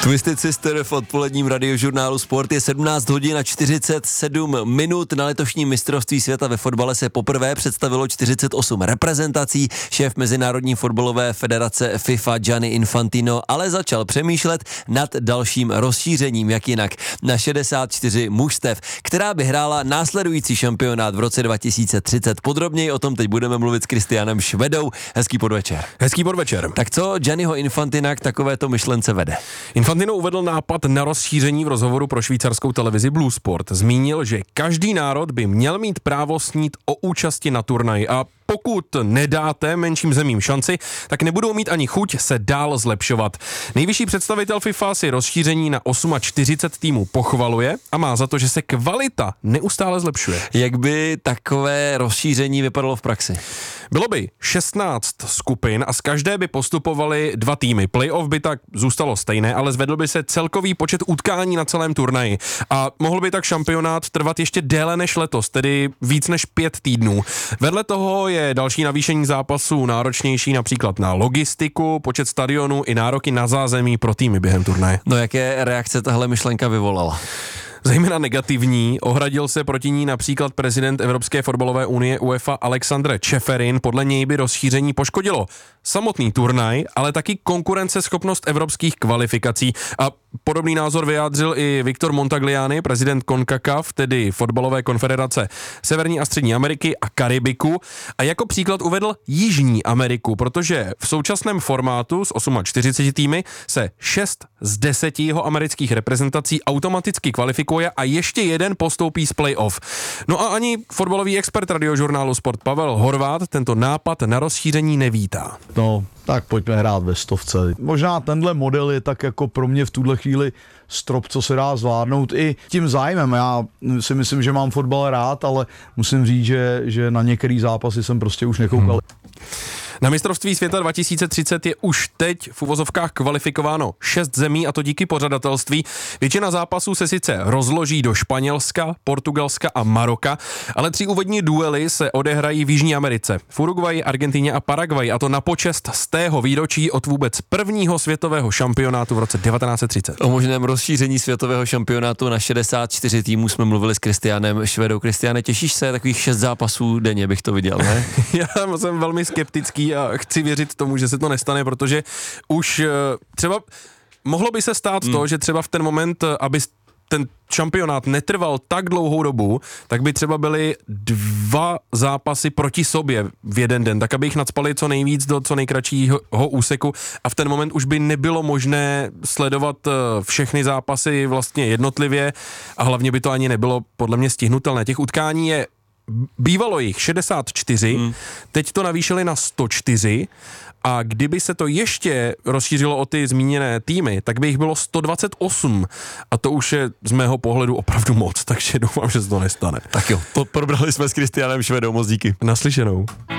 Twisted Sister v odpoledním radiožurnálu Sport je 17 hodin a 47 minut. Na letošním mistrovství světa ve fotbale se poprvé představilo 48 reprezentací. Šéf Mezinárodní fotbalové federace FIFA Gianni Infantino ale začal přemýšlet nad dalším rozšířením, jak jinak, na 64 mužstev, která by hrála následující šampionát v roce 2030. Podrobněji o tom teď budeme mluvit s Kristiánem Švedou. Hezký podvečer. Hezký podvečer. Tak co Gianniho Infantina k takovéto myšlence vede? Infantino uvedl nápad na rozšíření v rozhovoru pro švýcarskou televizi Blue Sport. Zmínil, že každý národ by měl mít právo snít o účasti na turnaji a pokud nedáte menším zemím šanci, tak nebudou mít ani chuť se dál zlepšovat. Nejvyšší představitel FIFA si rozšíření na 48 týmů pochvaluje a má za to, že se kvalita neustále zlepšuje. Jak by takové rozšíření vypadalo v praxi? Bylo by 16 skupin a z každé by postupovaly 2 týmy. Playoff by tak zůstalo stejné, ale zvedl by se celkový počet utkání na celém turnaji. A mohl by tak šampionát trvat ještě déle než letos, tedy víc než 5 týdnů. Vedle toho je další navýšení zápasů náročnější například na logistiku, počet stadionů i nároky na zázemí pro týmy během turnaje. No jaké reakce tahle myšlenka vyvolala? Zejména negativní, ohradil se proti ní například prezident Evropské fotbalové unie UEFA Alexandre Čeferin. Podle něj by rozšíření poškodilo samotný turnaj, ale taky konkurenceschopnost evropských kvalifikací. A podobný názor vyjádřil i Victor Montagliani, prezident CONCACAF, tedy fotbalové konfederace Severní a Střední Ameriky a Karibiku. A jako příklad uvedl Jižní Ameriku, protože v současném formátu s 48 týmy se 6 z 10 jeho amerických reprezentací automaticky kvalifikuje a ještě jeden postoupí z playoff. No a ani fotbalový expert radiožurnálu Sport Pavel Horváth tento nápad na rozšíření nevítá. No, tak pojďme hrát ve 100. Možná tenhle model je tak jako pro mě v tuhle chvíli strop, co se dá zvládnout i tím zájmem. Já si myslím, že mám fotbal rád, ale musím říct, že na některý zápasy jsem prostě už nekoukal. Na mistrovství světa 2030 je už teď v uvozovkách kvalifikováno 6 zemí, a to díky pořadatelství. Většina zápasů se sice rozloží do Španělska, Portugalska a Maroka, ale 3 úvodní duely se odehrají v Jižní Americe, v Uruguayi, Argentině a Paraguayi, a to na počest z tého výročí od vůbec prvního světového šampionátu v roce 1930. O možném rozšíření světového šampionátu na 64 týmů jsme mluvili s Kristiánem Švedou. Kristiáne, těšíš se? Takových 6 zápasů denně bych to viděl, ne? Já jsem velmi skeptický a chci věřit tomu, že se to nestane, protože už třeba mohlo by se stát to, že třeba v ten moment, aby ten šampionát netrval tak dlouhou dobu, tak by třeba byly 2 zápasy proti sobě v jeden den, tak aby jich nacpali co nejvíc do co nejkratšího úseku a v ten moment už by nebylo možné sledovat všechny zápasy vlastně jednotlivě a hlavně by to ani nebylo podle mě stihnutelné. Těch utkání bývalo jich 64, teď to navýšili na 104 a kdyby se to ještě rozšířilo o ty zmíněné týmy, tak by jich bylo 128 a to už je z mého pohledu opravdu moc, takže doufám, že se to nestane. Tak jo, probrali jsme s Kristiánem Švedou, moc díky. Naslyšenou.